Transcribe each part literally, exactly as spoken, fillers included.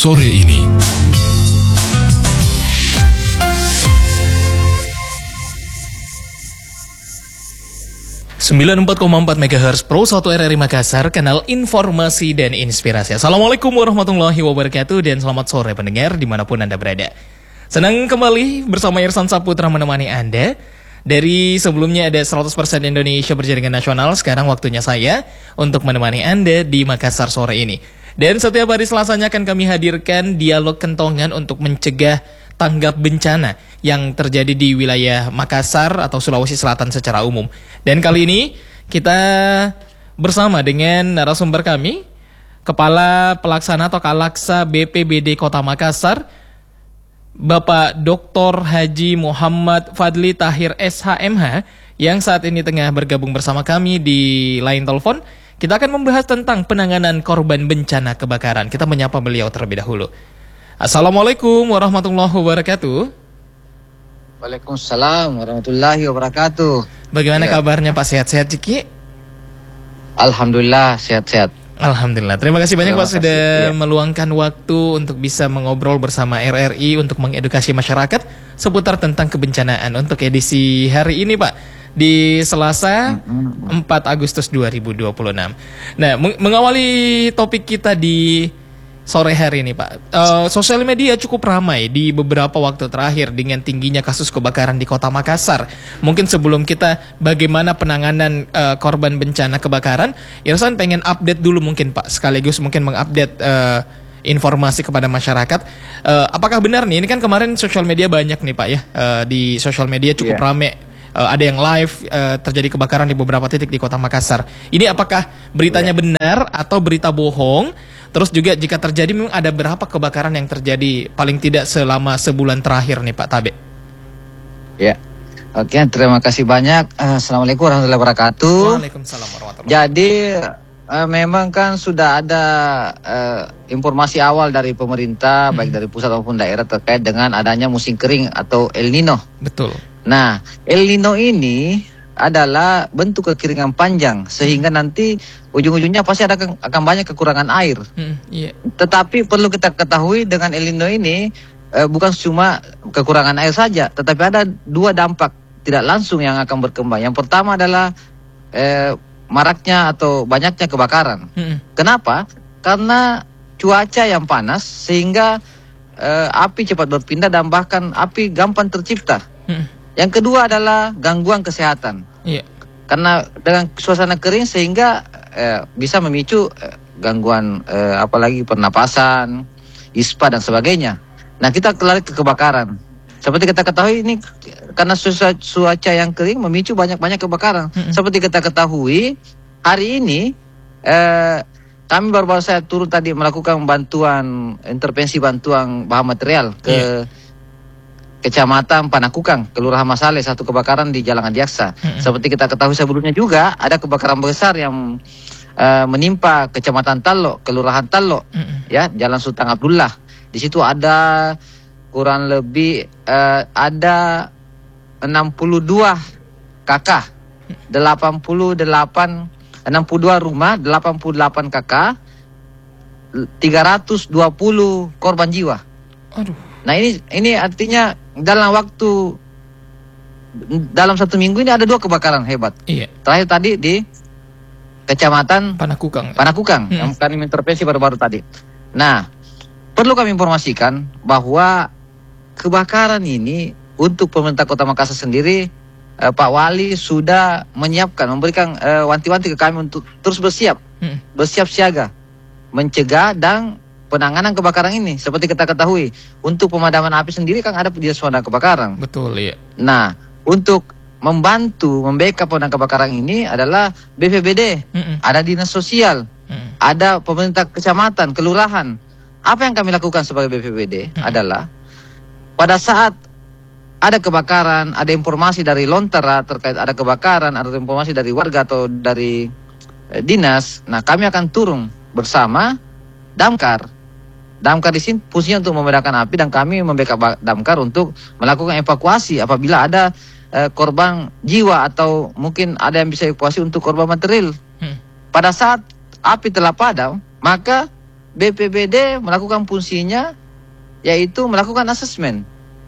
sore ini. sembilan puluh empat koma empat megahertz Pro satu R R I Makassar, kanal informasi dan inspirasi. Assalamualaikum warahmatullahi wabarakatuh dan selamat sore pendengar dimanapun Anda berada. Senang kembali bersama Irsan Saputra menemani Anda. Dari sebelumnya ada seratus persen Indonesia berjaringan nasional, sekarang waktunya saya untuk menemani Anda di Makassar sore ini. Dan setiap hari Selasanya akan kami hadirkan dialog kentongan untuk mencegah tanggap bencana yang terjadi di wilayah Makassar atau Sulawesi Selatan secara umum. Dan kali ini kita bersama dengan narasumber kami, Kepala Pelaksana atau Kalaksa B P B D Kota Makassar, Bapak Doktor Haji Muhammad Fadli Tahir S H M H, yang saat ini tengah bergabung bersama kami di line telepon. Kita akan membahas tentang penanganan korban bencana kebakaran. Kita menyapa beliau terlebih dahulu. Assalamualaikum warahmatullahi wabarakatuh. Waalaikumsalam warahmatullahi wabarakatuh. Bagaimana ya. Kabarnya Pak? Sehat-sehat Ciki? Alhamdulillah sehat-sehat. Alhamdulillah. Terima kasih banyak Terima Pak sudah ya. meluangkan waktu untuk bisa mengobrol bersama R R I untuk mengedukasi masyarakat seputar tentang kebencanaan untuk edisi hari ini Pak, di Selasa empat Agustus dua ribu dua puluh enam. Nah, meng- mengawali topik kita di sore hari ini Pak, uh, sosial media cukup ramai di beberapa waktu terakhir dengan tingginya kasus kebakaran di Kota Makassar. Mungkin sebelum kita bagaimana penanganan uh, korban bencana kebakaran, Irsan pengen update dulu mungkin Pak, sekaligus mungkin mengupdate uh, informasi kepada masyarakat. Uh, apakah benar nih, ini kan kemarin sosial media banyak nih Pak ya, uh, di sosial media cukup yeah. ramai. Uh, ada yang live uh, terjadi kebakaran di beberapa titik di Kota Makassar. Ini apakah beritanya yeah. benar atau berita bohong? Terus juga jika terjadi memang ada berapa kebakaran yang terjadi paling tidak selama sebulan terakhir nih Pak Tabe? Ya, oke, terima kasih banyak. Uh, Assalamualaikum warahmatullahi wabarakatuh. Waalaikumsalam warahmatullahi wabarakatuh. Jadi uh, memang kan sudah ada uh, informasi awal dari pemerintah, hmm. baik dari pusat maupun daerah terkait dengan adanya musim kering atau El Nino. Betul. Nah, El Nino ini adalah bentuk kekeringan panjang sehingga nanti ujung-ujungnya pasti ada ke- akan banyak kekurangan air. Hmm, yeah. Tetapi perlu kita ketahui dengan El Nino ini eh, bukan cuma kekurangan air saja, tetapi ada dua dampak tidak langsung yang akan berkembang. Yang pertama adalah eh, maraknya atau banyaknya kebakaran. Hmm. Kenapa? Karena cuaca yang panas sehingga eh, api cepat berpindah dan bahkan api gampang tercipta. Hmm. Yang kedua adalah gangguan kesehatan. Iya. Karena dengan suasana kering sehingga eh, bisa memicu eh, gangguan eh, apalagi pernapasan, ispa dan sebagainya. Nah, kita lari ke kebakaran. Seperti kita ketahui ini karena cuaca yang kering memicu banyak-banyak kebakaran. Mm-hmm. Seperti kita ketahui hari ini eh, kami baru-baru saya turun tadi melakukan bantuan intervensi bantuan bahan material ke yeah. Kecamatan Panakukang, Kelurahan Masale, satu kebakaran di Jalan Adiaksa. Mm-hmm. Seperti kita ketahui sebelumnya juga ada kebakaran besar yang uh, menimpa Kecamatan Tallo, Kelurahan Tallo, mm-hmm. ya, Jalan Sultan Abdullah. Di situ ada kurang lebih uh, ada enam puluh dua kakak, delapan puluh delapan, enam puluh dua rumah, delapan puluh delapan kakak, tiga ratus dua puluh korban jiwa. Aduh. Nah ini ini artinya dalam waktu dalam satu minggu ini ada dua kebakaran hebat. Iya. Terakhir tadi di Kecamatan Panakukang. Panakukang, hmm. yang kami intervensi baru-baru tadi. Nah, perlu kami informasikan bahwa kebakaran ini untuk pemerintah Kota Makassar sendiri, eh, Pak Wali sudah menyiapkan, memberikan eh, wanti-wanti ke kami untuk terus bersiap, hmm. bersiap siaga, mencegah dan penanganan kebakaran ini. Seperti kita ketahui, untuk pemadaman api sendiri kan ada dinas pemadam kebakaran. Betul, iya. Nah, untuk membantu membackup pemadam kebakaran ini adalah B P B D, mm-mm. ada dinas sosial, mm. ada pemerintah kecamatan, kelurahan. Apa yang kami lakukan sebagai B P B D mm. adalah pada saat ada kebakaran, ada informasi dari Lontera terkait ada kebakaran, ada informasi dari warga atau dari eh, dinas, nah kami akan turun bersama damkar. Damkar di sini fungsinya untuk memadamkan api dan kami membackup damkar untuk melakukan evakuasi apabila ada eh, korban jiwa atau mungkin ada yang bisa evakuasi untuk korban material. Hmm. Pada saat api telah padam, maka B P B D melakukan fungsinya yaitu melakukan asesmen.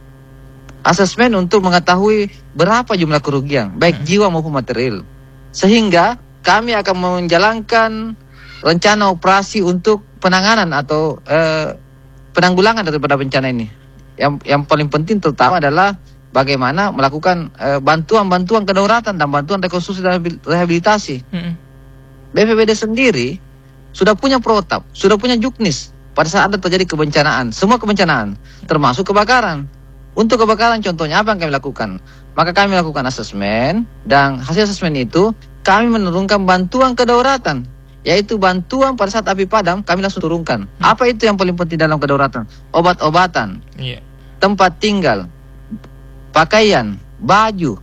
Asesmen untuk mengetahui berapa jumlah kerugian, baik hmm. jiwa maupun material. Sehingga kami akan menjalankan rencana operasi untuk penanganan atau eh, penanggulangan daripada bencana ini. Yang yang paling penting terutama adalah bagaimana melakukan eh, bantuan-bantuan kedaulatan dan bantuan rekonstruksi dan rehabilitasi. Hmm. B P B D sendiri sudah punya protap, sudah punya juknis pada saat ada terjadi kebencanaan, semua kebencanaan, termasuk kebakaran. Untuk kebakaran contohnya apa yang kami lakukan? Maka kami lakukan asesmen dan hasil asesmen itu kami menurunkan bantuan kedaulatan, yaitu bantuan pada saat api padam kami langsung turunkan. Hmm. Apa itu yang paling penting dalam kedaulatan? Obat-obatan, yeah. tempat tinggal, pakaian, baju,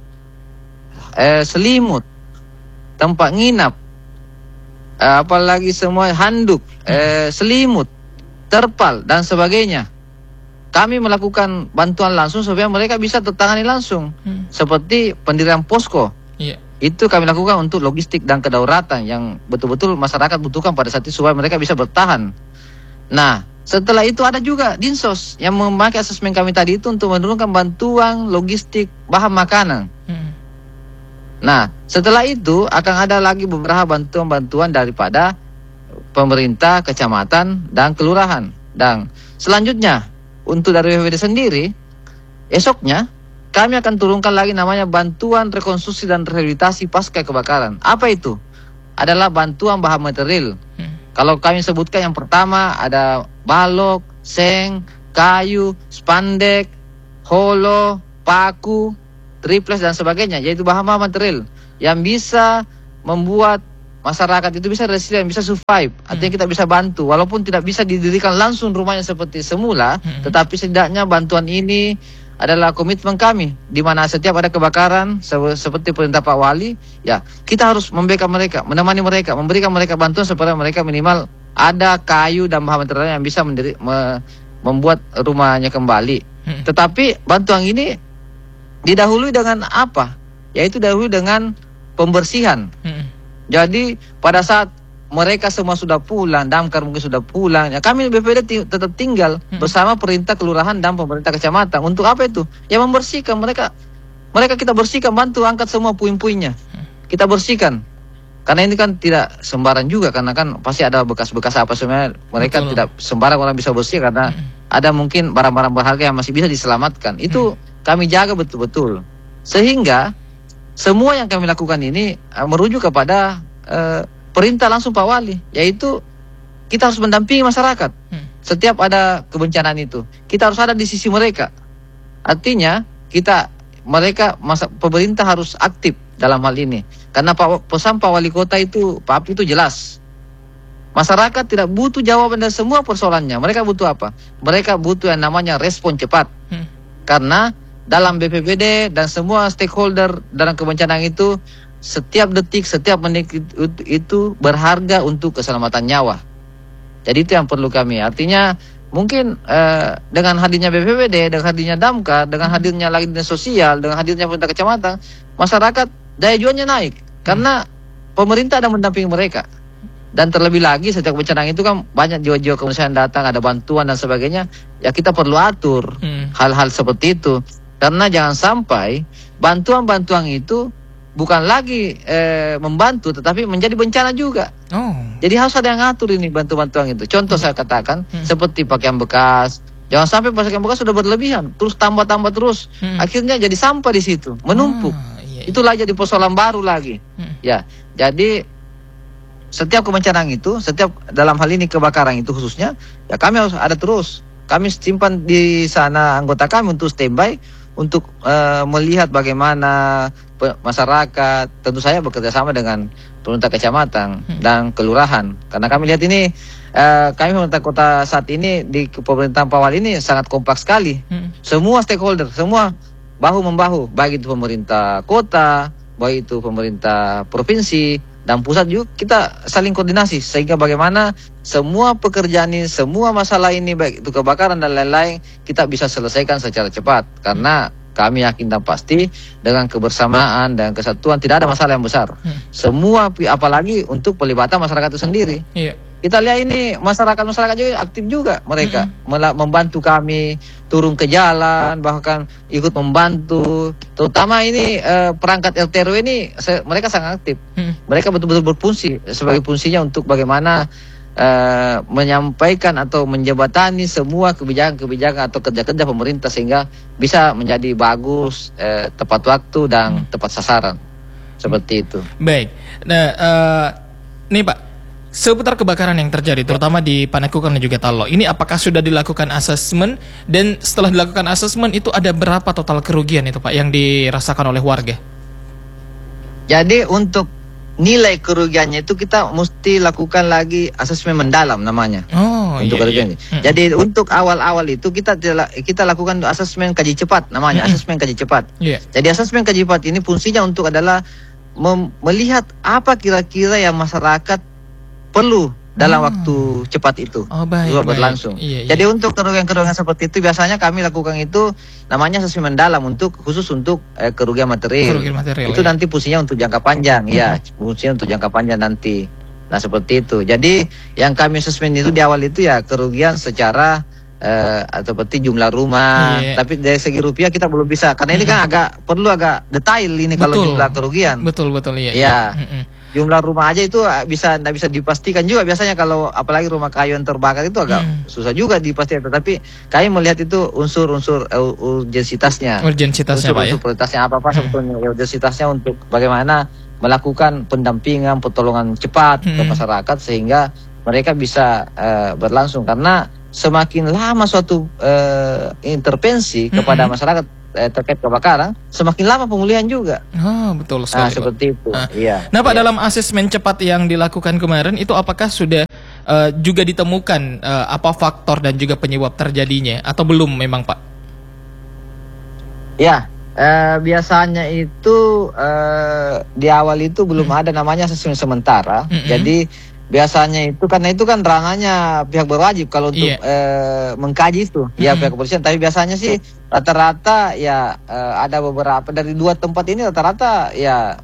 eh, selimut, tempat nginap, eh, apalagi semua handuk, eh, selimut, terpal dan sebagainya. Kami melakukan bantuan langsung supaya mereka bisa tertangani langsung. Hmm. Seperti pendirian posko. Yeah. Itu kami lakukan untuk logistik dan kedaulatan yang betul-betul masyarakat butuhkan pada saat itu supaya mereka bisa bertahan. Nah, setelah itu ada juga Dinsos yang memakai asesmen kami tadi itu untuk menurunkan bantuan logistik bahan makanan. Hmm. Nah, setelah itu akan ada lagi beberapa bantuan-bantuan daripada pemerintah, kecamatan, dan kelurahan. Dan selanjutnya, untuk dari B P B D sendiri, esoknya kami akan turunkan lagi namanya bantuan rekonstruksi dan rehabilitasi pasca kebakaran. Apa itu? Adalah bantuan bahan material. Hmm. Kalau kami sebutkan yang pertama ada balok, seng, kayu, spandek, holo, paku, triplex dan sebagainya, yaitu bahan-bahan material yang bisa membuat masyarakat itu bisa resilient, bisa survive. Artinya hmm. kita bisa bantu, walaupun tidak bisa didirikan langsung rumahnya seperti semula, hmm. tetapi setidaknya bantuan ini adalah komitmen kami, di mana setiap ada kebakaran se seperti perintah Pak Wali, ya kita harus membackup mereka, menemani mereka, memberikan mereka bantuan supaya mereka minimal ada kayu dan bahan material yang bisa mendiri, me membuat rumahnya kembali. Hmm. Tetapi bantuan ini didahului dengan apa? Yaitu dahulu dengan pembersihan. Hmm. Jadi pada saat mereka semua sudah pulang, damkar mungkin sudah pulang, ya kami B P B D tetap tinggal hmm. bersama perintah kelurahan dan pemerintah kecamatan. Untuk apa itu? Ya membersihkan mereka. Mereka kita bersihkan, bantu angkat semua puing-puingnya. Hmm. Kita bersihkan. Karena ini kan tidak sembarang juga, karena kan pasti ada bekas-bekas apa sebenarnya. Mereka Betul. tidak sembarang orang bisa bersih karena hmm. ada mungkin barang-barang berharga yang masih bisa diselamatkan. Itu hmm. kami jaga betul-betul. Sehingga semua yang kami lakukan ini uh, merujuk kepada uh, perintah langsung Pak Wali, yaitu kita harus mendampingi masyarakat. Hmm. Setiap ada kebencanaan itu, kita harus ada di sisi mereka. Artinya kita mereka masa, pemerintah harus aktif dalam hal ini. Karena Pak, pesan Pak Wali Kota itu, Pak Api itu jelas. Masyarakat tidak butuh jawaban dari semua persoalannya. Mereka butuh apa? Mereka butuh yang namanya respon cepat. Hmm. Karena dalam B P B D dan semua stakeholder dalam kebencanaan itu, setiap detik, setiap menit itu, itu berharga untuk keselamatan nyawa. Jadi itu yang perlu kami. Artinya mungkin eh, dengan hadirnya B P B D, dengan hadirnya damkar, dengan hadirnya lagi dinas sosial, dengan hadirnya pemerintah kecamatan, masyarakat daya jualnya naik. Karena pemerintah ada mendampingi mereka. Dan terlebih lagi setiap bencana itu kan banyak jiwa-jiwa kemanusiaan datang, ada bantuan dan sebagainya. Ya kita perlu atur hal-hal hmm. seperti itu. Karena jangan sampai bantuan-bantuan itu bukan lagi eh, membantu, tetapi menjadi bencana juga. Oh. Jadi harus ada yang ngatur ini bantu-bantuan itu. Contoh hmm. saya katakan, hmm. seperti pakaian bekas. Jangan sampai pakaian bekas sudah berlebihan, terus tambah-tambah terus. Hmm. Akhirnya jadi sampah di situ, menumpuk. Oh, iya, iya. Itulah jadi persoalan baru lagi. Hmm. Ya, jadi setiap kebencanaan itu, setiap dalam hal ini kebakaran itu khususnya, ya kami harus ada terus. Kami simpan di sana anggota kami untuk standby, untuk uh, melihat bagaimana masyarakat, tentu saya bekerja sama dengan pemerintah kecamatan hmm. dan kelurahan. Karena kami lihat ini, uh, kami pemerintah kota saat ini di pemerintahan Pak Wali ini sangat kompak sekali. Hmm. Semua stakeholder, semua bahu-membahu, baik itu pemerintah kota, baik itu pemerintah provinsi, dan pusat juga kita saling koordinasi. Sehingga bagaimana semua pekerjaan ini, semua masalah ini, baik itu kebakaran dan lain-lain, kita bisa selesaikan secara cepat. Karena kami yakin dan pasti dengan kebersamaan dan kesatuan tidak ada masalah yang besar. Hmm. Semua, apalagi untuk pelibatan masyarakat itu sendiri. Iya. kita lihat ini masyarakat-masyarakat juga aktif juga mereka Mm-mm. membantu kami turun ke jalan, bahkan ikut membantu. Terutama ini eh, perangkat L T R W ini se- mereka sangat aktif. Mm-mm. Mereka betul-betul berfungsi sebagai fungsinya untuk bagaimana eh, menyampaikan atau menjembatani semua kebijakan-kebijakan atau kerja-kerja pemerintah sehingga bisa menjadi bagus, eh, tepat waktu dan tepat sasaran. Seperti itu. Baik. Nah, uh, nih Pak, seputar kebakaran yang terjadi, terutama di Panakukang dan juga Talo, ini apakah sudah dilakukan asesmen? Dan setelah dilakukan asesmen, itu ada berapa total kerugian itu Pak yang dirasakan oleh warga? Jadi untuk nilai kerugiannya itu kita mesti lakukan lagi asesmen mendalam namanya. Oh, untuk iya, kerugian. iya. Jadi untuk awal-awal itu kita kita lakukan asesmen kaji cepat namanya, asesmen kaji cepat. Yeah. Jadi asesmen kaji cepat ini fungsinya untuk adalah mem- melihat apa kira-kira yang masyarakat perlu dalam Hmm. waktu cepat itu. Oh, baik, juga baik. berlangsung. Iya, iya. Jadi untuk kerugian-kerugian seperti itu biasanya kami lakukan itu namanya asesmen mendalam untuk khusus untuk eh, kerugian material. Kerugian material, Itu ya. nanti fungsinya untuk jangka panjang, ya, fungsinya untuk jangka panjang nanti. Nah, seperti itu. Jadi yang kami asesmen itu di awal itu ya kerugian secara eh, atau seperti jumlah rumah, Iya. tapi dari segi rupiah kita belum bisa karena ini kan agak perlu agak detail ini kalau Betul. jumlah kerugian. Betul, betul, iya. Ya. Mm-mm. Jumlah rumah aja itu ah, bisa nggak bisa dipastikan juga biasanya kalau apalagi rumah kayu yang terbakar itu agak Hmm. susah juga dipastikan. Tetapi kami melihat itu unsur-unsur uh, urgensitasnya, Urgensitasnya Pak ya. unsur-unsur prioritasnya apa apa sebetulnya ya, urgensitasnya untuk bagaimana melakukan pendampingan, pertolongan cepat ke Hmm. masyarakat sehingga mereka bisa uh, berlangsung karena semakin lama suatu uh, intervensi kepada Hmm. masyarakat eh, terkait kebakaran, semakin lama pemulihan juga. Oh, betul Nah, sekali Pak. seperti itu. Ah. Iya. Nah Pak, Iya. dalam asesmen cepat yang dilakukan kemarin itu apakah sudah uh, juga ditemukan uh, apa faktor dan juga penyebab terjadinya atau belum memang Pak? Ya, eh, biasanya itu eh, di awal itu belum Hmm. ada namanya asesmen sementara. Mm-mm. Jadi biasanya itu karena itu kan ranahnya pihak berwajib kalau untuk Iya. eh, mengkaji itu, ya Mm-mm. pihak kepolisian. Tapi biasanya sih rata-rata ya eh, ada beberapa dari dua tempat ini rata-rata ya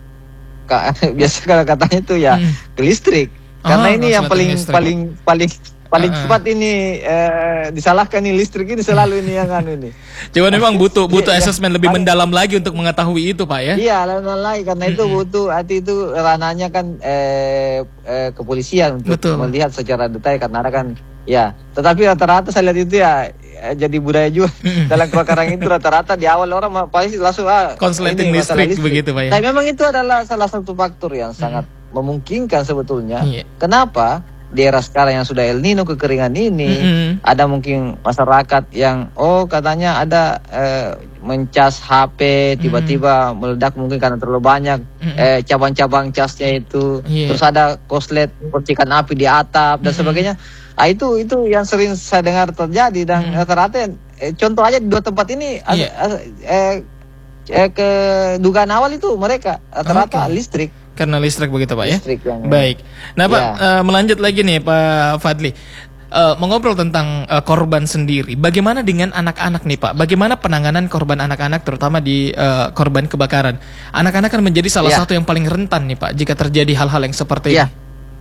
ka- biasa kalau katanya itu ya Mm. ke listrik. Karena Oh, ini yang konsleting paling listrik. paling paling paling Uh-uh. cepat ini eh, disalahkan nih listrik ini selalu ini yang anu ini. Cuman memang butuh butuh Iya, iya. asesmen lebih mendalam lagi untuk mengetahui itu Pak ya. Iya, lain lain karena itu Mm-mm. butuh arti itu ranahnya kan eh, eh, kepolisian untuk Betul. melihat secara detail karena ada kan ya. Tetapi rata-rata saya lihat itu ya eh, jadi budaya juga Mm-mm. dalam kebakaran itu rata-rata di awal orang ma- pasti langsung ah Konsleting ini masalah listrik begitu, Pak, ya? Tapi memang itu adalah salah satu faktor yang sangat memungkinkan sebetulnya. Iya. Kenapa? Di era sekarang yang sudah El Nino kekeringan ini, Mm-mm. ada mungkin masyarakat yang oh katanya ada eh, mencas H P tiba-tiba meledak mungkin karena terlalu banyak Mm-mm. eh, cabang-cabang casnya itu, Iya. terus ada koslet percikan api di atap dan Mm-mm. sebagainya. Ah, itu itu yang sering saya dengar terjadi dan Mm-mm. rata-rata eh, contoh aja di dua tempat ini Iya. as- eh, eh, ke dugaan awal itu mereka rata-rata Oke. listrik. Karena listrik begitu Pak ya. Listrik yang- Baik. Nah Pak, Ya. eh, melanjut lagi nih Pak Fadli. Eh, mengobrol tentang eh, korban sendiri. Bagaimana dengan anak-anak nih Pak? Bagaimana penanganan korban anak-anak terutama di eh, korban kebakaran? Anak-anak kan menjadi salah Ya. satu yang paling rentan nih Pak jika terjadi hal-hal yang seperti Ya. ini.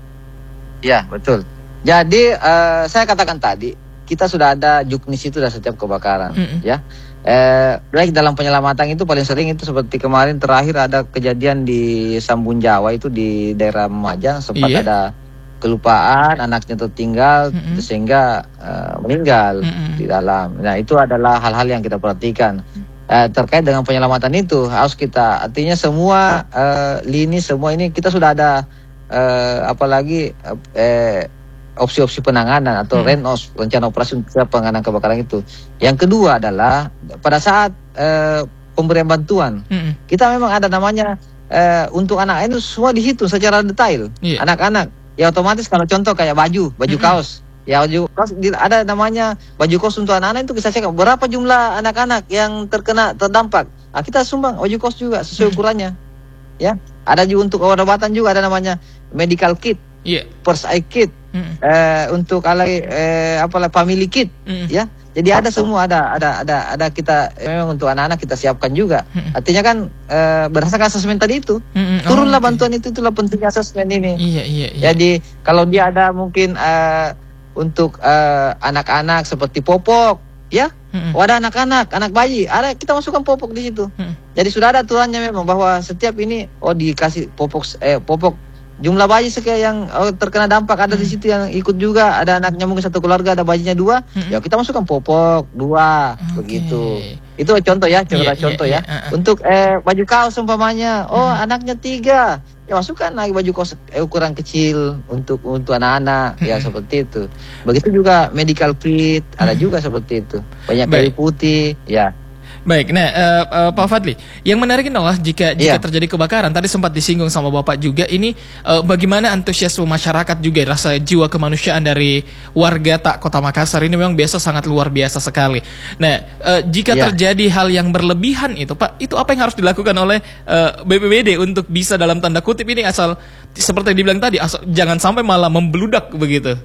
Ya, betul. Jadi eh, saya katakan tadi kita sudah ada juknis itu dari setiap kebakaran, Mm-mm. ya. Eh, baik dalam penyelamatan itu paling sering itu seperti kemarin terakhir ada kejadian di Sambun Jawa itu di daerah Lumajang sempat Iya. ada kelupaan anaknya tertinggal Mm-mm. sehingga eh, meninggal Mm-mm. di dalam. Nah itu adalah hal-hal yang kita perhatikan. Eh, terkait dengan penyelamatan itu harus kita artinya semua eh, lini semua ini kita sudah ada eh, apalagi eh, opsi-opsi penanganan atau Hmm. RENOS rencana operasi untuk penanganan kebakaran itu. Yang kedua adalah pada saat eh, pemberian bantuan Mm-mm. kita memang ada namanya eh, untuk anak itu semua dihitung secara detail. Iya. Anak-anak ya otomatis kalau contoh kayak baju baju Mm-mm. kaos ya baju kaos di- ada namanya baju kaos untuk anak-anak itu kita cek berapa jumlah anak-anak yang terkena terdampak. Nah, kita sumbang baju kaos juga sesuai Mm. ukurannya. Ya, ada juga untuk obat-obatan juga ada namanya medical kit, Iya. first aid kit. mm. eh, untuk alai eh, apalah family kit, mm. ya. Jadi ada semua, ada ada ada ada kita memang untuk anak-anak kita siapkan juga. Mm. Artinya kan eh, berdasarkan asesmen tadi itu, mm. oh, turunlah okay. bantuan itu, itulah pentingnya asesmen ini. Iya, iya, iya. Jadi kalau dia ada mungkin eh, untuk eh, anak-anak seperti popok, ya. Mm-mm. Oh, ada anak-anak, anak bayi, ada kita masukkan popok di situ. Mm. Jadi sudah ada aturannya memang bahwa setiap ini oh dikasih popok eh popok jumlah bayi sekian yang oh, terkena dampak ada mm. di situ yang ikut juga, ada anaknya mungkin satu keluarga ada bayinya dua, mm-mm. ya kita masukkan popok dua, okay. begitu. Itu contoh ya, contoh yeah, contoh yeah, ya. Yeah, uh-uh. Untuk eh baju kaos umpamanya, oh mm. anaknya tiga. Ya masukkan lagi baju kaos eh, ukuran kecil untuk untuk anak-anak, hmm. ya seperti itu. Begitu juga medical kit, ada hmm. juga seperti itu. Banyak kayu putih, ya. Baik, nah uh, uh, Pak Fadli, yang menarik adalah jika jika yeah. terjadi kebakaran, tadi sempat disinggung sama Bapak juga, ini uh, bagaimana antusiasme masyarakat juga, rasa jiwa kemanusiaan dari warga Tak Kota Makassar ini memang biasa sangat luar biasa sekali. Nah, uh, jika yeah. terjadi hal yang berlebihan itu, Pak, itu apa yang harus dilakukan oleh uh, B P B D untuk bisa dalam tanda kutip ini asal seperti yang dibilang tadi, asal, jangan sampai malah membludak begitu?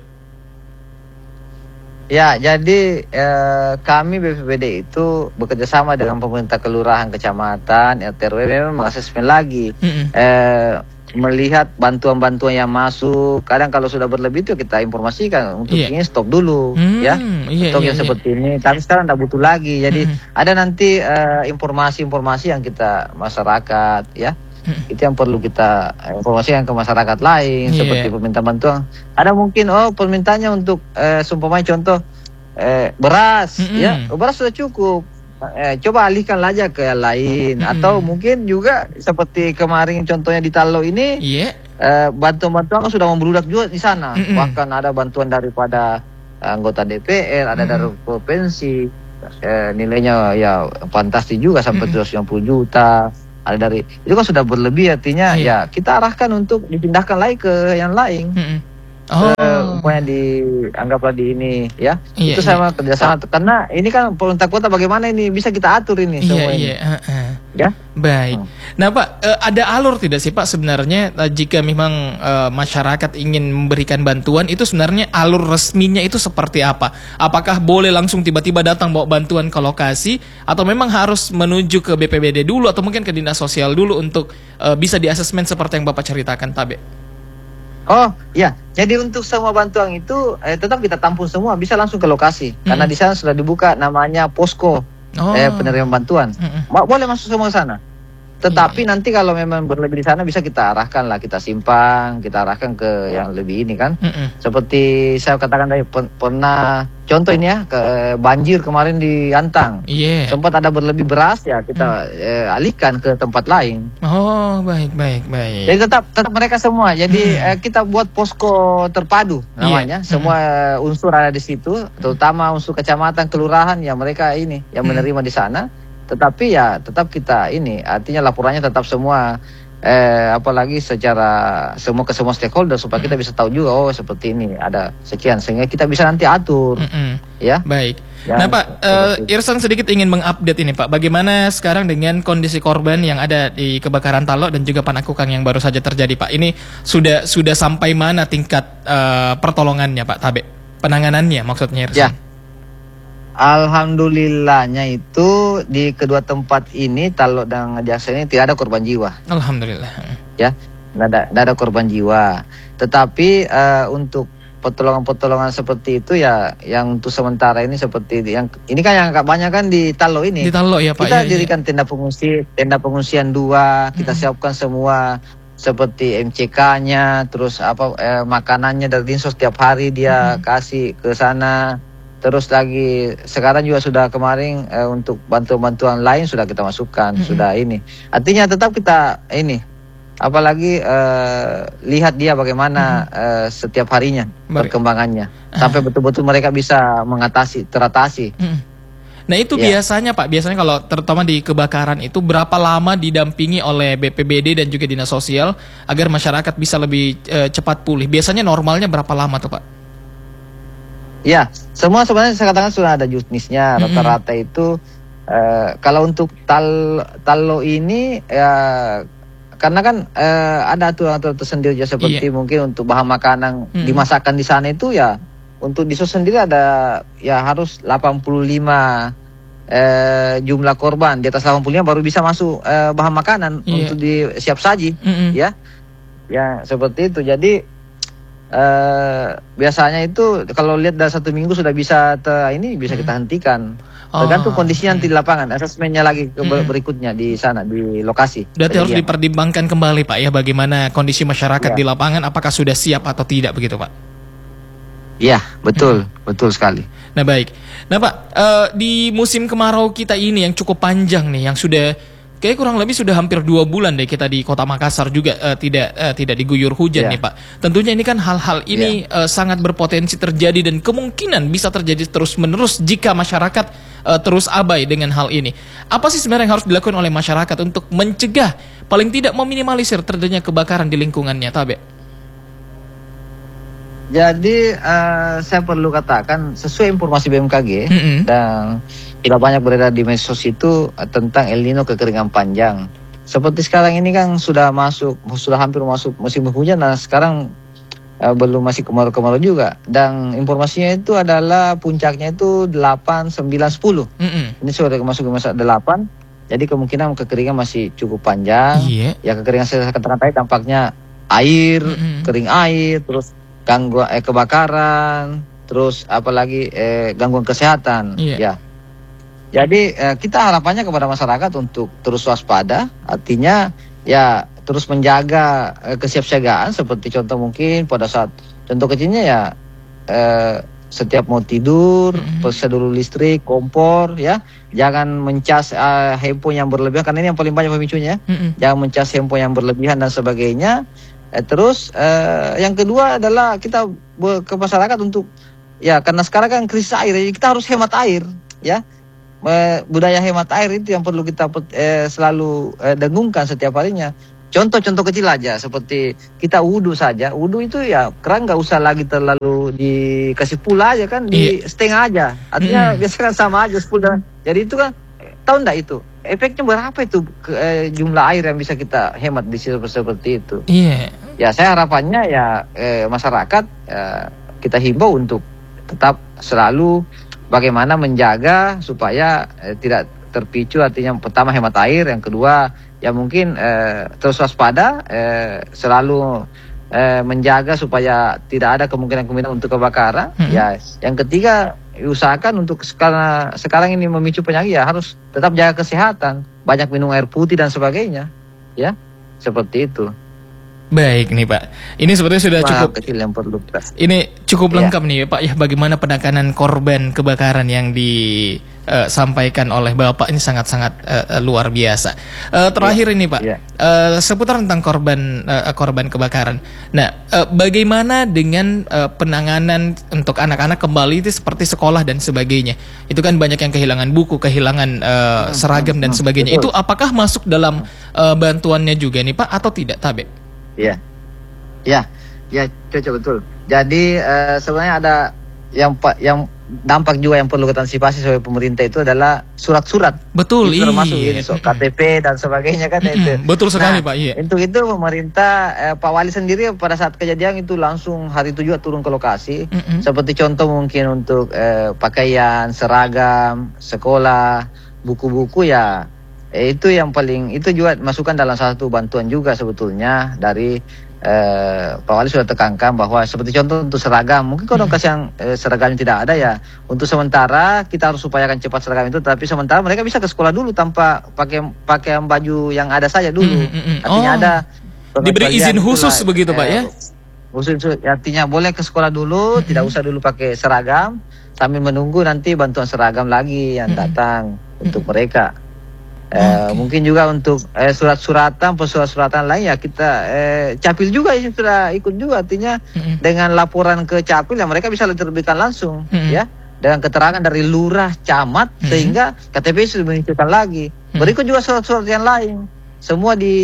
Ya, jadi eh, kami B P B D itu bekerja sama dengan pemerintah kelurahan, kecamatan, R T R W memang mengasesmen lagi, mm-hmm. eh, melihat bantuan-bantuan yang masuk. Kadang kalau sudah berlebih itu kita informasikan untuk yeah. ini stop dulu, mm-hmm. ya, yeah, stok yeah, yang yeah. seperti ini. Tapi sekarang tidak butuh lagi. Jadi mm-hmm. ada nanti eh, informasi-informasi yang kita masyarakat, ya. Hmm. Itu yang perlu kita informasikan ke masyarakat lain, yeah. seperti permintaan bantuan. Ada mungkin oh permintaannya untuk eh, seumpamanya contoh eh, beras, mm-hmm. ya beras sudah cukup. Eh, coba alihkan aja ke yang lain, mm-hmm. atau mungkin juga seperti kemarin contohnya di Talo ini, yeah. eh, bantuan-bantuan sudah membludak juga di sana. Mm-hmm. Bahkan ada bantuan daripada anggota D P R, ada mm-hmm. dari provinsi, eh, nilainya ya fantastis juga sampai mm-hmm. seratus lima puluh juta. Ada dari itu kan sudah berlebih, artinya iya. ya kita arahkan untuk dipindahkan lagi ke yang lain. Mm-hmm. Oh, pokoknya dianggaplah di ini ya. Iya, itu sama iya. kerjasama karena ini kan pemerintah kota bagaimana ini bisa kita atur ini iya, semua iya. ini. Uh-uh. Ya. Baik. Hmm. Nah Pak, uh, ada alur tidak sih Pak sebenarnya uh, jika memang uh, masyarakat ingin memberikan bantuan itu sebenarnya alur resminya itu seperti apa? Apakah boleh langsung tiba-tiba datang bawa bantuan ke lokasi atau memang harus menuju ke B P B D dulu atau mungkin ke dinas sosial dulu untuk uh, bisa diasesmen seperti yang Bapak ceritakan Tabe? Oh ya, jadi untuk semua bantuan itu eh, tetap kita tampung semua, bisa langsung ke lokasi mm-hmm. karena di sana sudah dibuka namanya posko oh. eh, penerima bantuan, mm-hmm. boleh masuk semua ke sana. Tetapi iya, iya. nanti kalau memang berlebih di sana bisa kita arahkan lah, kita simpang, kita arahkan ke yang lebih ini kan. Mm-mm. Seperti saya katakan tadi pen- pernah contoh ini ya ke banjir kemarin di Antang. Yeah. Sempat ada berlebih beras ya kita mm. eh, alihkan ke tempat lain. Oh baik baik baik. Jadi tetap tetap mereka semua. Jadi mm. eh, kita buat posko terpadu namanya. Yeah. Semua mm. unsur ada di situ, terutama unsur kecamatan, kelurahan ya mereka ini yang menerima mm. di sana. Tetapi ya tetap kita ini artinya laporannya tetap semua eh, apalagi secara semua ke semua stakeholder supaya kita bisa tahu juga oh seperti ini ada sekian sehingga kita bisa nanti atur. Mm-mm. Ya baik. Ya, nah Pak uh, Irsan sedikit ingin mengupdate ini Pak, bagaimana sekarang dengan kondisi korban yang ada di kebakaran Talo dan juga Panakukang yang baru saja terjadi Pak, ini sudah sudah sampai mana tingkat uh, pertolongannya Pak Tabe, penanganannya maksudnya Irsan? Ya. Alhamdulillahnya itu di kedua tempat ini Talo dan Jaksa ini tidak ada korban jiwa. Alhamdulillah. Ya, tidak ada, tidak ada korban jiwa. Tetapi uh, untuk pertolongan-pertolongan seperti itu ya, yang untuk sementara ini seperti yang ini kan yang banyak kan di Talo ini. Di Talo ya Pak. Kita ya, dirikan ya. tenda pengungsi, tenda pengungsian dua, kita hmm. siapkan semua seperti M C K-nya, terus apa eh, makanannya dari Dinsos setiap hari dia hmm. kasih ke sana. Terus lagi sekarang juga sudah kemarin eh, untuk bantuan-bantuan lain sudah kita masukkan, mm-hmm. sudah ini. Artinya tetap kita ini, apalagi eh, lihat dia bagaimana mm-hmm. eh, setiap harinya Baik. perkembangannya, uh. sampai betul-betul mereka bisa mengatasi, teratasi. Mm. Nah itu yeah. biasanya Pak, biasanya kalau terutama di kebakaran itu berapa lama didampingi oleh B P B D dan juga dinas sosial agar masyarakat bisa lebih eh, cepat pulih? Biasanya normalnya berapa lama tuh Pak? Ya, semua sebenarnya saya katakan sudah ada juknisnya. Mm-hmm. Rata-rata itu uh, kalau untuk tal Talo ini ya karena kan uh, ada aturan-aturan tersendiri ya, seperti yeah. mungkin untuk bahan makanan hmm. dimasakkan di sana itu ya, untuk di sos sendiri ada ya harus delapan puluh lima uh, jumlah korban, di atas delapan puluh lima baru bisa masuk uh, bahan makanan yeah. untuk di siap saji mm-hmm. ya. Ya seperti itu. Jadi uh, biasanya itu kalau lihat dalam satu minggu sudah bisa te, ini bisa mm-hmm. kita hentikan. Tergantung oh, kondisinya nanti di lapangan, asesmennya lagi ke hmm. berikutnya di sana, di lokasi. Berarti harus dipertimbangkan kembali Pak ya, bagaimana kondisi masyarakat ya. di lapangan, apakah sudah siap atau tidak begitu Pak? Iya, betul, hmm. betul sekali. Nah baik, nah Pak, uh, di musim kemarau kita ini yang cukup panjang nih, yang sudah kayak kurang lebih sudah hampir dua bulan deh kita di Kota Makassar juga uh, tidak uh, tidak diguyur hujan yeah. nih Pak. Tentunya ini kan hal-hal ini yeah. uh, sangat berpotensi terjadi dan kemungkinan bisa terjadi terus-menerus jika masyarakat uh, terus abai dengan hal ini. Apa sih sebenarnya yang harus dilakukan oleh masyarakat untuk mencegah, paling tidak meminimalisir terjadinya kebakaran di lingkungannya, Tabe? Jadi uh, saya perlu katakan sesuai informasi B M K G mm-hmm. dan tidak banyak beredar di medsos itu uh, tentang El Nino kekeringan panjang. Seperti sekarang ini kan sudah masuk, sudah hampir masuk musim hujan dan sekarang uh, belum masih kemarau-kemarau juga. Dan informasinya itu adalah puncaknya itu delapan, sembilan, sepuluh. Mm-hmm. Ini sudah masuk ke masa delapan. Jadi kemungkinan kekeringan masih cukup panjang. Yeah. Ya kekeringan saya katakan tadi dampaknya air, mm-hmm. kering air, terus gangguan eh, kebakaran, terus apalagi eh, gangguan kesehatan, yeah. ya. Jadi eh, kita harapannya kepada masyarakat untuk terus waspada, artinya ya terus menjaga eh, kesiapsiagaan, seperti contoh mungkin pada saat contoh kecilnya ya eh, setiap mau tidur, mm-hmm. periksa dulu listrik, kompor, ya, jangan mencas eh, handphone yang berlebihan karena ini yang paling banyak pemicunya, mm-hmm. jangan mencas handphone yang berlebihan dan sebagainya. Eh, terus eh, yang kedua adalah kita ke masyarakat untuk ya karena sekarang kan krisis air, jadi kita harus hemat air ya. Eh, budaya hemat air itu yang perlu kita eh, selalu eh, dengungkan setiap harinya. Contoh-contoh kecil aja seperti kita wudhu saja, wudhu itu ya keran nggak usah lagi terlalu dikasih pula aja kan, di yeah. setengah aja. Artinya mm. biasanya kan sama aja sepuluh. Jadi itu kan tahu nggak itu? Efeknya berapa itu ke, eh, jumlah air yang bisa kita hemat di situ seperti itu? Iya. Yeah. Ya saya harapannya ya eh, masyarakat eh, kita himbau untuk tetap selalu bagaimana menjaga supaya eh, tidak terpicu, artinya pertama hemat air, yang kedua ya mungkin eh, terus waspada, eh, selalu eh, menjaga supaya tidak ada kemungkinan-kemungkinan untuk kebakaran. Mm-hmm. Ya, yang ketiga usahakan untuk sekarang sekarang ini memicu penyakit ya harus tetap jaga kesehatan, banyak minum air putih dan sebagainya, ya seperti itu. Baik nih Pak, ini sepertinya sudah Wah, cukup kecil yang perlu. Ini cukup lengkap ya. nih Pak ya, bagaimana penanganan korban kebakaran yang disampaikan uh, oleh Bapak ini sangat-sangat uh, luar biasa. Uh, terakhir ya. ini Pak, ya. uh, seputar tentang korban uh, korban kebakaran. Nah, uh, bagaimana dengan uh, penanganan untuk anak-anak kembali itu seperti sekolah dan sebagainya? Itu kan banyak yang kehilangan buku, kehilangan uh, seragam dan sebagainya. Betul. Itu apakah masuk dalam uh, bantuannya juga nih Pak atau tidak, Tabe? Ya, ya, ya, cocok betul. Jadi uh, sebenarnya ada yang yang dampak juga yang perlu kita antisipasi sebagai pemerintah itu adalah surat-surat. Betul, itu termasuk iya. ini so, K T P dan sebagainya kan mm-hmm. itu. Betul sekali nah, Pak. Iya. Untuk itu pemerintah eh, Pak Wali sendiri pada saat kejadian itu langsung hari itu juga turun ke lokasi. Mm-hmm. Seperti contoh mungkin untuk eh, pakaian, seragam, sekolah, buku-buku ya. Itu yang paling, itu juga masukkan dalam satu bantuan juga sebetulnya dari eh, Pak Wali sudah tekankan bahwa seperti contoh untuk seragam, mungkin kalau hmm. yang eh, seragamnya tidak ada ya, untuk sementara kita harus upayakan cepat seragam itu, tapi sementara mereka bisa ke sekolah dulu tanpa pakai pakaian baju yang ada saja dulu. Hmm, hmm, hmm. Artinya oh, ada diberi izin khusus itulah, begitu eh, Pak ya? Khusus, artinya boleh ke sekolah dulu, hmm. tidak usah dulu pakai seragam, sambil menunggu nanti bantuan seragam lagi yang datang hmm. untuk mereka. Eh, okay. Mungkin juga untuk eh, surat-suratan, surat-suratan lain ya kita eh, Capil juga ya sudah ikut juga, artinya mm-hmm. dengan laporan ke Capil ya mereka bisa diterbitkan langsung mm-hmm. ya dengan keterangan dari lurah, camat mm-hmm. sehingga K T P sudah menunjukkan lagi. Mm-hmm. Berikut juga surat-surat yang lain semua di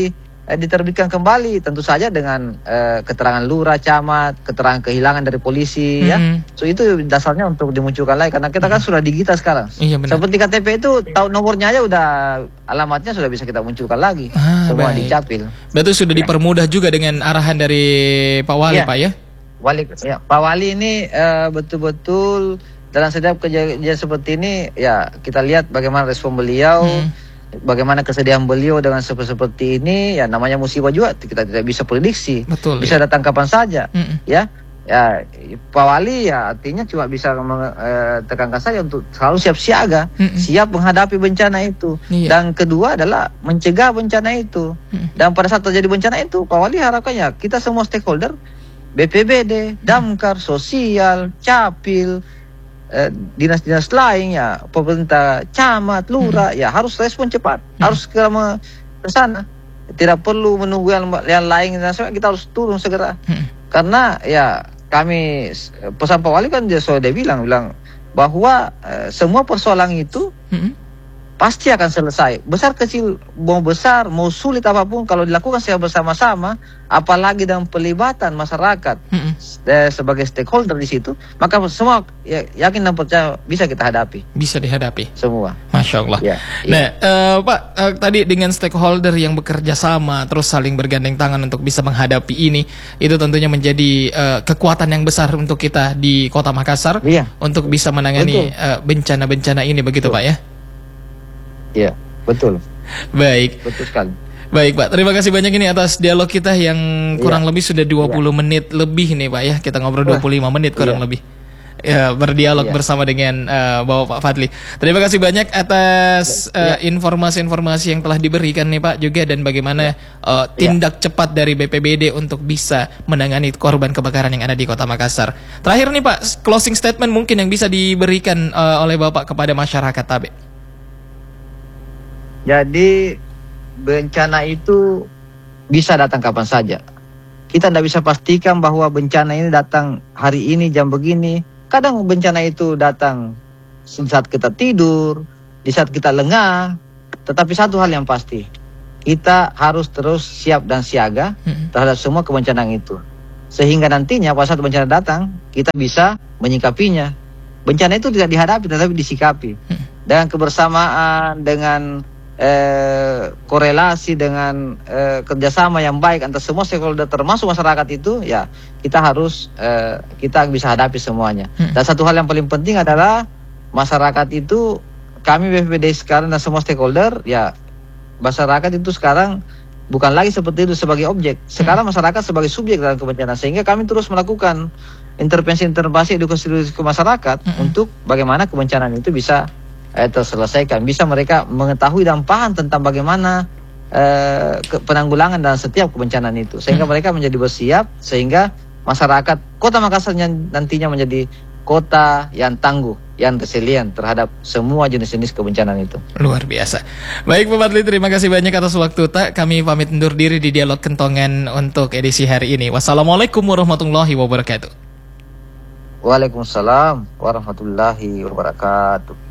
eh, diterbitkan kembali, tentu saja dengan eh, keterangan lurah, camat, keterangan kehilangan dari polisi, mm-hmm. ya. So itu dasarnya untuk dimunculkan lagi karena kita kan mm-hmm. sudah digital sekarang. Iya, benar. Seperti K T P itu tahu nomornya aja udah, alamatnya sudah bisa kita munculkan lagi. Ah, semua baik. Dicapil. Berarti sudah dipermudah juga dengan arahan dari Pak Wali, ya. Pak ya? Wali, ya, Pak Wali ini uh, betul-betul dalam setiap kejadian seperti ini, ya kita lihat bagaimana respon beliau. Hmm. Bagaimana kesedihan beliau dengan seperti ini, ya namanya musibah juga kita tidak bisa prediksi. Betul, bisa ya. Datang kapan saja, mm-mm. ya. Ya Pak Wali ya artinya cuma bisa uh, tekankan saja untuk selalu siap siaga, mm-mm. siap menghadapi bencana itu. Iya. Dan kedua adalah mencegah bencana itu. Mm-mm. Dan pada saat terjadi bencana itu, Pak Wali harapannya kita semua stakeholder, B P B D, Damkar, sosial, Capil, Eh, dinas-dinas lain ya, pemerintah, camat, lurah, hmm. ya harus respon cepat, hmm. harus segera ke sana. Tidak perlu menunggu yang, yang lain, kita harus turun segera. Hmm. Karena ya kami pesan Pak Wali kan dia sudah bilang bilang bahwa eh, semua persoalan itu hmm. pasti akan selesai. Besar kecil, mau besar, mau sulit apapun, kalau dilakukan secara bersama-sama, apalagi dengan pelibatan masyarakat mm-hmm. eh, sebagai stakeholder di situ, maka semua ya, yakin dan percaya bisa kita hadapi. Bisa dihadapi. Semua. Masya Allah. Ya, ya. Nah, uh, Pak, uh, tadi dengan stakeholder yang bekerja sama, terus saling bergandeng tangan untuk bisa menghadapi ini, itu tentunya menjadi uh, kekuatan yang besar untuk kita di Kota Makassar, ya. Untuk bisa menangani uh, bencana-bencana ini, begitu Betul. Pak ya? Iya, betul. Baik. Betul sekali. Baik Pak, terima kasih banyak ini atas dialog kita yang kurang ya. lebih sudah dua puluh ya. menit lebih nih Pak ya. Kita ngobrol dua puluh lima menit kurang ya. lebih. Ya, berdialog ya. bersama dengan uh, Bapak Pak Fadli. Terima kasih banyak atas uh, ya. informasi-informasi yang telah diberikan nih Pak juga, dan bagaimana ya. uh, tindak ya. cepat dari B P B D untuk bisa menangani korban kebakaran yang ada di Kota Makassar. Terakhir nih Pak, closing statement mungkin yang bisa diberikan uh, oleh Bapak kepada masyarakat Tabe. Jadi bencana itu bisa datang kapan saja. Kita tidak bisa pastikan bahwa bencana ini datang hari ini jam begini. Kadang bencana itu datang di saat kita tidur, di saat kita lengah. Tetapi satu hal yang pasti, kita harus terus siap dan siaga terhadap semua kebencanaan itu. Sehingga nantinya pada saat bencana datang, kita bisa menyikapinya. Bencana itu tidak dihadapi tetapi disikapi. Dengan kebersamaan, dengan Eh, korelasi dengan eh, kerjasama yang baik antara semua stakeholder termasuk masyarakat itu, ya kita harus eh, kita bisa hadapi semuanya. Hmm. Dan satu hal yang paling penting adalah masyarakat itu, kami B P B D sekarang dan semua stakeholder, ya masyarakat itu sekarang bukan lagi seperti itu sebagai objek. Sekarang hmm. masyarakat sebagai subjek dalam kebencanaan, sehingga kami terus melakukan intervensi-intervensi edukasi ke masyarakat hmm. untuk bagaimana kebencanaan itu bisa Eh, terselesaikan, bisa mereka mengetahui dan paham tentang bagaimana eh, ke, penanggulangan dalam setiap kebencanaan itu, sehingga hmm. mereka menjadi bersiap, sehingga masyarakat Kota Makassar nantinya menjadi kota yang tangguh, yang resilient terhadap semua jenis-jenis kebencanaan itu. Luar biasa. Baik Pak Fadli, terima kasih banyak atas waktu tak. Kami pamit undur diri di Dialog Kentongan untuk edisi hari ini. Wassalamualaikum warahmatullahi wabarakatuh. Waalaikumsalam warahmatullahi wabarakatuh.